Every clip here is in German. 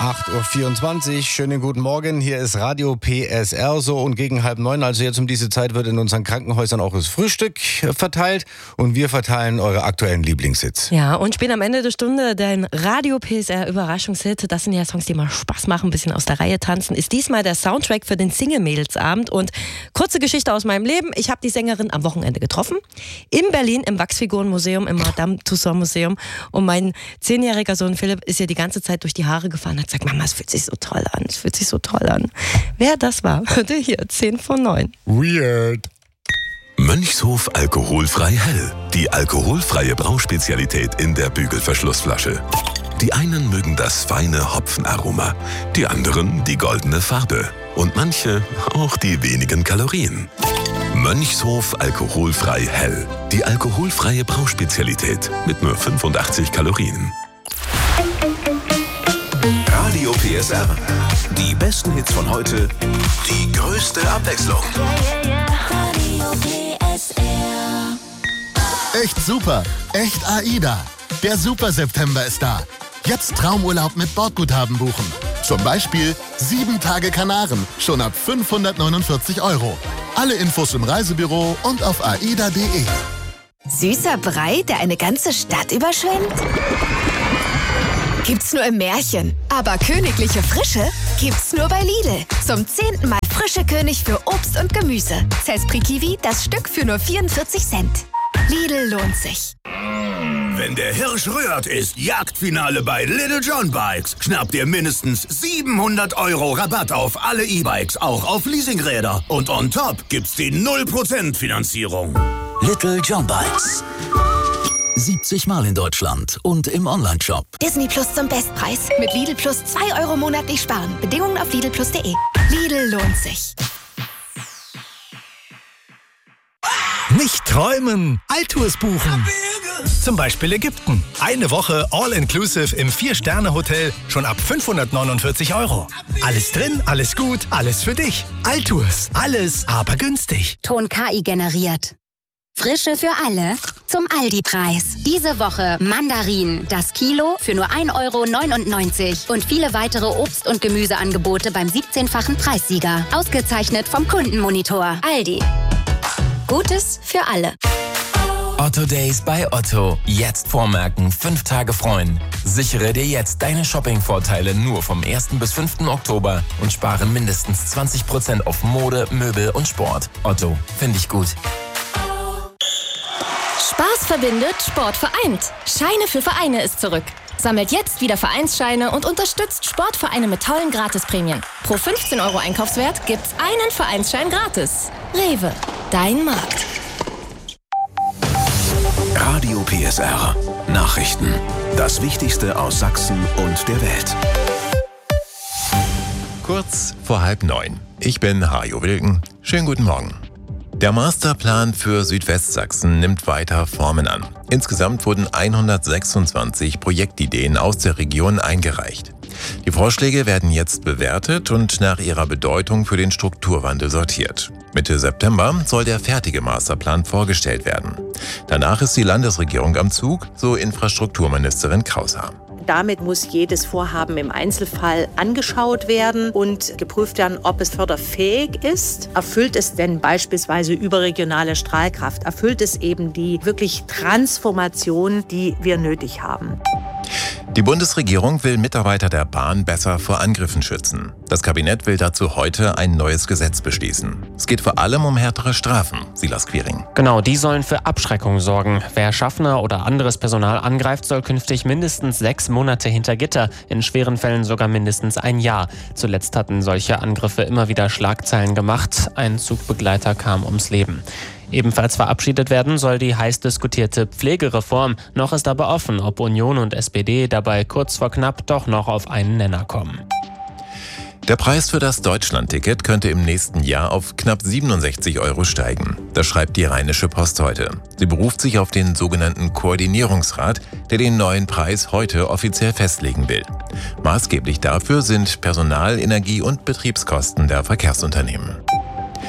8.24 Uhr, schönen guten Morgen, hier ist Radio PSR so und gegen 8:30, also jetzt um diese Zeit wird in unseren Krankenhäusern auch das Frühstück verteilt und wir verteilen eure aktuellen Lieblingshits. Ja, und spielen am Ende der Stunde dein Radio PSR Überraschungshit. Das sind ja Songs, die mal Spaß machen, ein bisschen aus der Reihe tanzen. Ist diesmal der Soundtrack für den Single-Mädelsabend und kurze Geschichte aus meinem Leben. Ich habe die Sängerin am Wochenende getroffen, in Berlin im Wachsfigurenmuseum, im Madame Tussauds Museum und mein 10-jähriger Sohn Philipp ist ihr die ganze Zeit durch die Haare gefahren und hat gesagt, Mama, es fühlt sich so toll an, es fühlt sich so toll an. Wer das war, hörte hier 10:09. Weird. Mönchshof alkoholfrei hell. Die alkoholfreie Brauspezialität in der Bügelverschlussflasche. Die einen mögen das feine Hopfenaroma, die anderen die goldene Farbe und manche auch die wenigen Kalorien. Mönchshof alkoholfrei hell. Die alkoholfreie Brauspezialität mit nur 85 Kalorien. Radio PSR. Die besten Hits von heute, die größte Abwechslung. Radio PSR. Echt super, echt AIDA. Der Super September ist da. Jetzt Traumurlaub mit Bordguthaben buchen. Zum Beispiel 7 Tage Kanaren, schon ab 549 €. Alle Infos im Reisebüro und auf aida.de. Süßer Brei, der eine ganze Stadt überschwemmt? Gibt's nur im Märchen. Aber königliche Frische gibt's nur bei Lidl. Zum 10. Mal frische König für Obst und Gemüse. Cespri Kiwi, das Stück für nur 44 Cent. Lidl lohnt sich. Wenn der Hirsch rührt, ist Jagdfinale bei Little John Bikes. Schnappt ihr mindestens 700 € Rabatt auf alle E-Bikes, auch auf Leasingräder. Und on top gibt's die 0% Finanzierung. Little John Bikes. 70 Mal in Deutschland und im Onlineshop. Disney Plus zum Bestpreis. Mit Lidl Plus 2 € monatlich sparen. Bedingungen auf lidlplus.de. Lidl lohnt sich. Nicht träumen, Altours buchen. Zum Beispiel Ägypten. Eine Woche All-Inclusive im 4-Sterne-Hotel, schon ab 549 €. Alles drin, alles gut, alles für dich. Altours, alles aber günstig. Ton KI generiert. Frische für alle zum Aldi-Preis. Diese Woche Mandarinen, das Kilo für nur 1,99 € und viele weitere Obst- und Gemüseangebote beim 17-fachen Preissieger. Ausgezeichnet vom Kundenmonitor. Aldi. Gutes für alle. Otto Days bei Otto. Jetzt vormerken, 5 Tage freuen. Sichere dir jetzt deine Shopping-Vorteile nur vom 1. bis 5. Oktober und spare mindestens 20% auf Mode, Möbel und Sport. Otto, finde ich gut. Spaß verbindet, Sport vereint. Scheine für Vereine ist zurück. Sammelt jetzt wieder Vereinsscheine und unterstützt Sportvereine mit tollen Gratisprämien. Pro 15 € Einkaufswert gibt's einen Vereinsschein gratis. Rewe, dein Markt. Radio PSR. Nachrichten. Das Wichtigste aus Sachsen und der Welt. Kurz vor 8:30. Ich bin Hajo Wilken. Schönen guten Morgen. Der Masterplan für Südwestsachsen nimmt weiter Formen an. Insgesamt wurden 126 Projektideen aus der Region eingereicht. Die Vorschläge werden jetzt bewertet und nach ihrer Bedeutung für den Strukturwandel sortiert. Mitte September soll der fertige Masterplan vorgestellt werden. Danach ist die Landesregierung am Zug, so Infrastrukturministerin Kraushaar. Damit muss jedes Vorhaben im Einzelfall angeschaut werden und geprüft werden, ob es förderfähig ist. Erfüllt es denn beispielsweise überregionale Strahlkraft? Erfüllt es eben die wirklich Transformation, die wir nötig haben? Die Bundesregierung will Mitarbeiter der Bahn besser vor Angriffen schützen. Das Kabinett will dazu heute ein neues Gesetz beschließen. Es geht vor allem um härtere Strafen. Silas Quiring. Genau, die sollen für Abschreckung sorgen. Wer Schaffner oder anderes Personal angreift, soll künftig mindestens 6 Monate hinter Gitter, in schweren Fällen sogar mindestens 1 Jahr. Zuletzt hatten solche Angriffe immer wieder Schlagzeilen gemacht. Ein Zugbegleiter kam ums Leben. Ebenfalls verabschiedet werden soll die heiß diskutierte Pflegereform. Noch ist aber offen, ob Union und SPD dabei kurz vor knapp doch noch auf einen Nenner kommen. Der Preis für das Deutschlandticket könnte im nächsten Jahr auf knapp 67 € steigen. Das schreibt die Rheinische Post heute. Sie beruft sich auf den sogenannten Koordinierungsrat, der den neuen Preis heute offiziell festlegen will. Maßgeblich dafür sind Personal-, Energie- und Betriebskosten der Verkehrsunternehmen.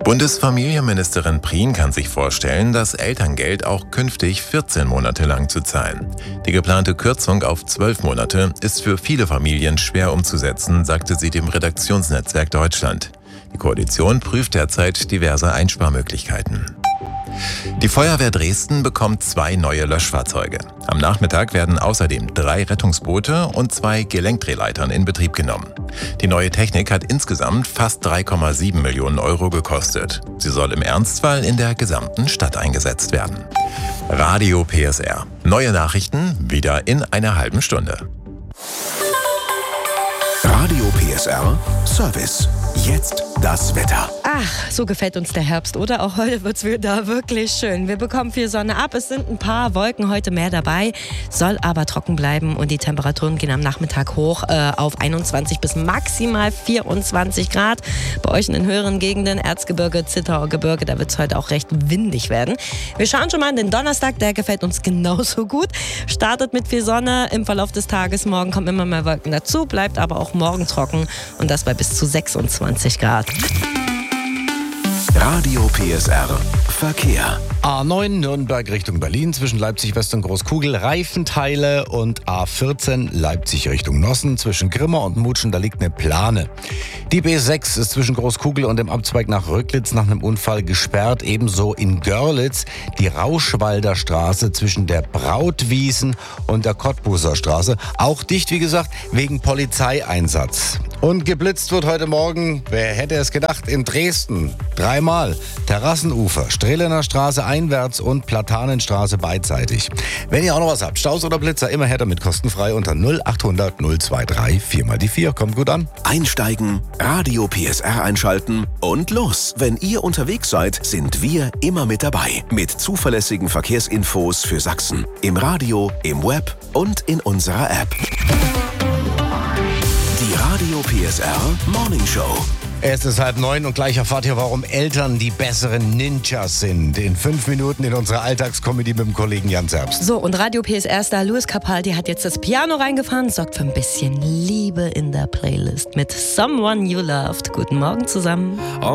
Bundesfamilienministerin Prien kann sich vorstellen, das Elterngeld auch künftig 14 Monate lang zu zahlen. Die geplante Kürzung auf 12 Monate ist für viele Familien schwer umzusetzen, sagte sie dem Redaktionsnetzwerk Deutschland. Die Koalition prüft derzeit diverse Einsparmöglichkeiten. Die Feuerwehr Dresden bekommt 2 neue Löschfahrzeuge. Am Nachmittag werden außerdem 3 Rettungsboote und 2 Gelenkdrehleitern in Betrieb genommen. Die neue Technik hat insgesamt fast 3,7 Millionen Euro gekostet. Sie soll im Ernstfall in der gesamten Stadt eingesetzt werden. Radio PSR. Neue Nachrichten wieder in einer halben Stunde. Radio PSR Service. Jetzt das Wetter. Ach, so gefällt uns der Herbst, oder? Auch heute wird es wieder wirklich schön. Wir bekommen viel Sonne ab, es sind ein paar Wolken heute mehr dabei, soll aber trocken bleiben und die Temperaturen gehen am Nachmittag hoch auf 21 bis maximal 24 Grad. Bei euch in den höheren Gegenden, Erzgebirge, Zittauer Gebirge, da wird es heute auch recht windig werden. Wir schauen schon mal an den Donnerstag, der gefällt uns genauso gut. Startet mit viel Sonne im Verlauf des Tages, morgen kommen immer mehr Wolken dazu, bleibt aber auch morgen trocken und das bei bis zu 26 Grad. Radio PSR Verkehr. A9 Nürnberg Richtung Berlin zwischen Leipzig West und Großkugel, Reifenteile, und A14 Leipzig Richtung Nossen zwischen Grimma und Mutschen, da liegt eine Plane. Die B6 ist zwischen Großkugel und dem Abzweig nach Röcklitz nach einem Unfall gesperrt, ebenso in Görlitz die Rauschwalder Straße zwischen der Brautwiesen und der Cottbuser Straße, auch dicht wie gesagt wegen Polizeieinsatz. Und geblitzt wird heute Morgen, wer hätte es gedacht, in Dresden. 3-mal. Terrassenufer, Strehlener Straße einwärts und Platanenstraße beidseitig. Wenn ihr auch noch was habt, Staus oder Blitzer, immer her damit, kostenfrei unter 0800 023 4x4. Kommt gut an. Einsteigen, Radio PSR einschalten und los. Wenn ihr unterwegs seid, sind wir immer mit dabei. Mit zuverlässigen Verkehrsinfos für Sachsen. Im Radio, im Web und in unserer App. Die Radio PSR Morning Show. Es ist 8:30 und gleich erfahrt ihr, warum Eltern die besseren Ninjas sind. In 5 Minuten in unserer Alltagskomödie mit dem Kollegen Jan Zerbst. So, und Radio PSR-Star Louis Capaldi hat jetzt das Piano reingefahren, sorgt für ein bisschen Liebe in der Playlist mit Someone You Loved. Guten Morgen zusammen.